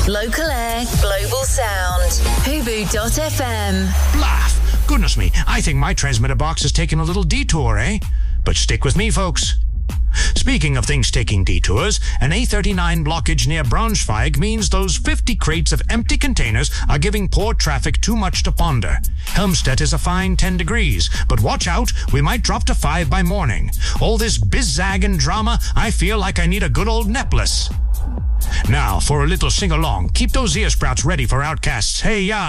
Local air, global sound. Hubu.fm. Bluff! Goodness me, I think my transmitter box has taken a little detour, eh? But stick with me, folks. Speaking of things taking detours, an A39 blockage near Braunschweig means those 50 crates of empty containers are giving poor traffic too much to ponder. Helmstedt is a fine 10 degrees, but watch out, we might drop to 5 by morning. All this biz-zag and drama, I feel like I need a good old Nepless. Now, for a little sing-along, keep those ear sprouts ready for Outcasts' Hey Ya!